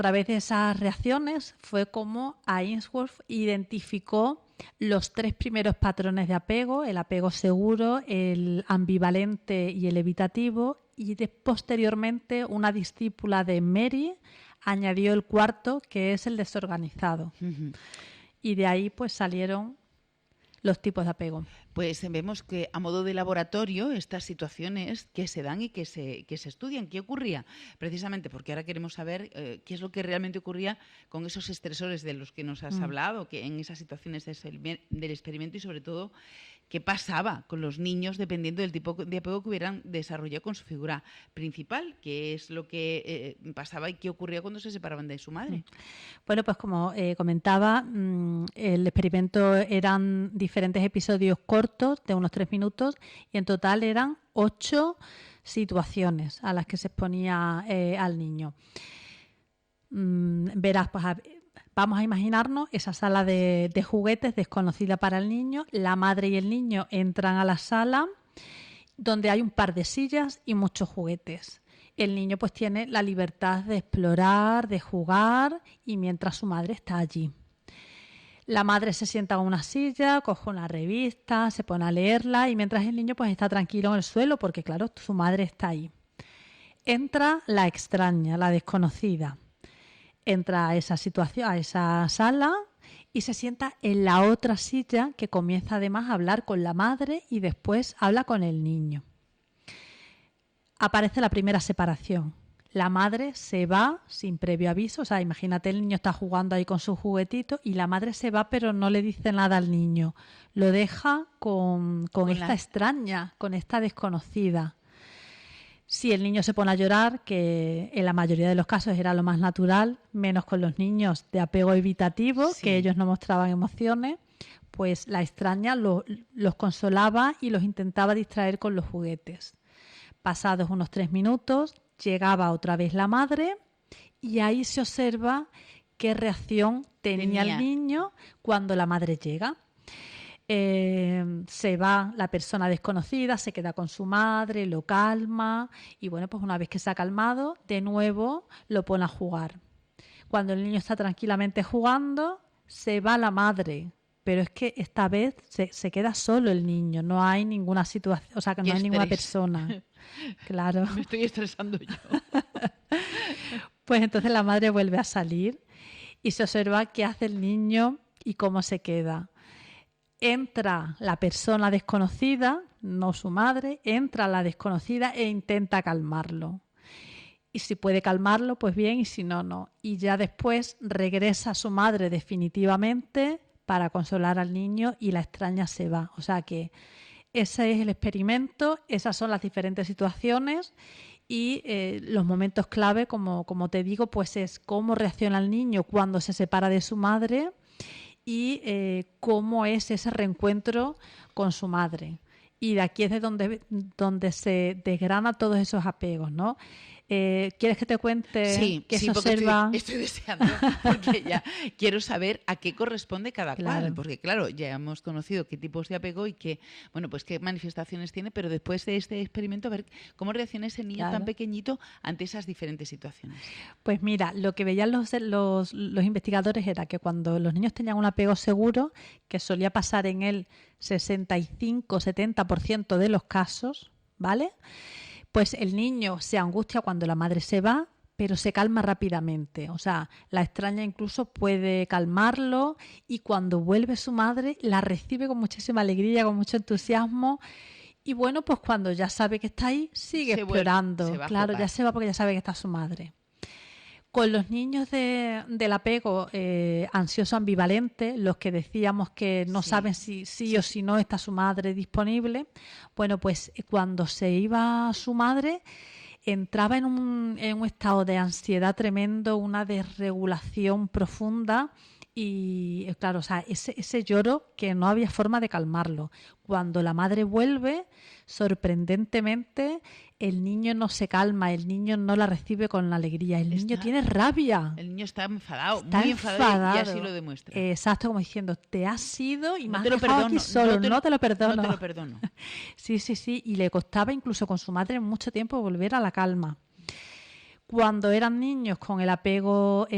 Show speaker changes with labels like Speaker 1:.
Speaker 1: través de esas reacciones fue como Ainsworth identificó los 3 primeros patrones de apego: el apego seguro, el ambivalente y el evitativo, y posteriormente una discípula de Mary añadió el 4, que es el desorganizado.
Speaker 2: Uh-huh.
Speaker 1: Y de ahí pues salieron los tipos de apego.
Speaker 2: Pues vemos que a modo de laboratorio estas situaciones que se dan y que se estudian. ¿Qué ocurría? Precisamente porque ahora queremos saber qué es lo que realmente ocurría con esos estresores de los que nos has hablado, que en esas situaciones del experimento, y sobre todo qué pasaba con los niños dependiendo del tipo de apego que hubieran desarrollado con su figura principal, qué es lo que pasaba y qué ocurría cuando se separaban de su madre.
Speaker 1: Bueno, pues como comentaba, el experimento eran diferentes episodios cortos de unos 3 minutos y en total eran 8 situaciones a las que se exponía al niño. Verás, pues vamos a imaginarnos esa sala de juguetes desconocida para el niño. La madre y el niño entran a la sala donde hay un par de sillas y muchos juguetes. El niño pues tiene la libertad de explorar, de jugar, y mientras su madre está allí. La madre se sienta en una silla, coge una revista, se pone a leerla, y mientras el niño pues está tranquilo en el suelo porque claro, su madre está ahí. Entra la extraña, la desconocida. Entra a esa situación, a esa sala, y se sienta en la otra silla, que comienza además a hablar con la madre y después habla con el niño. Aparece la primera separación. La madre se va sin previo aviso. O sea, imagínate, el niño está jugando ahí con su juguetito y la madre se va, pero no le dice nada al niño. Lo deja con esta extraña, con esta desconocida. Si el niño se pone a llorar, que en la mayoría de los casos era lo más natural, menos con los niños de apego evitativo, que ellos no mostraban emociones, pues la extraña los consolaba y los intentaba distraer con los juguetes. Pasados unos 3 minutos, llegaba otra vez la madre y ahí se observa qué reacción tenía el niño cuando la madre llega. Se va la persona desconocida, se queda con su madre, lo calma y bueno, pues una vez que se ha calmado, de nuevo lo pone a jugar. Cuando el niño está tranquilamente jugando, se va la madre, pero es que esta vez se queda solo el niño, no hay ninguna situación, o sea, que no hay ninguna persona. Claro.
Speaker 2: Me estoy estresando yo.
Speaker 1: Pues entonces la madre vuelve a salir y se observa qué hace el niño y cómo se queda. Entra la persona desconocida, no su madre, entra la desconocida e intenta calmarlo. Y si puede calmarlo, pues bien, y si no, no. Y ya después regresa su madre definitivamente para consolar al niño y la extraña se va. O sea que ese es el experimento, esas son las diferentes situaciones y los momentos clave, como te digo, pues es cómo reacciona el niño cuando se separa de su madre y cómo es ese reencuentro con su madre. Y de aquí es de donde se desgrana todos esos apegos, ¿no? ¿Quieres que te cuente qué se observa?
Speaker 2: Estoy deseando, porque ya quiero saber a qué corresponde cada cual, porque claro, ya hemos conocido qué tipos de apego y qué manifestaciones tiene, pero después de este experimento, a ver cómo reacciona ese niño tan pequeñito ante esas diferentes situaciones.
Speaker 1: Pues mira, lo que veían los investigadores era que cuando los niños tenían un apego seguro, que solía pasar en el 65-70% de los casos, ¿vale? Pues el niño se angustia cuando la madre se va, pero se calma rápidamente. O sea, la extraña incluso puede calmarlo y cuando vuelve su madre la recibe con muchísima alegría, con mucho entusiasmo. Y bueno, pues cuando ya sabe que está ahí, sigue explorando. Claro, ya se va porque ya sabe que está su madre. Con los niños del apego ansioso ambivalente, los que decíamos que no saben si sí o si no está su madre disponible, bueno, pues cuando se iba su madre entraba en un estado de ansiedad tremendo, una desregulación profunda y claro, o sea, ese lloro que no había forma de calmarlo. Cuando la madre vuelve, sorprendentemente, el niño no se calma, el niño no la recibe con alegría, el niño tiene rabia.
Speaker 2: El niño está enfadado, muy enfadado y así lo demuestra.
Speaker 1: Exacto, como diciendo, te has ido y
Speaker 2: no
Speaker 1: me has
Speaker 2: te lo
Speaker 1: dejado
Speaker 2: perdono,
Speaker 1: aquí solo, no te lo perdono.
Speaker 2: No te lo perdono.
Speaker 1: Sí, y le costaba incluso con su madre mucho tiempo volver a la calma. Cuando eran niños con el apego